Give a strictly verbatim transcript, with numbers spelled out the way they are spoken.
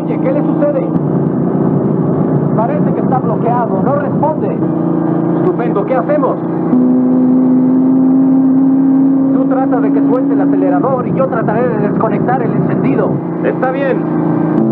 Oye, ¿qué le sucede? Parece que está bloqueado, no responde. Estupendo, ¿qué hacemos? Tú trata de que suelte el acelerador y yo trataré de desconectar el encendido. Está bien.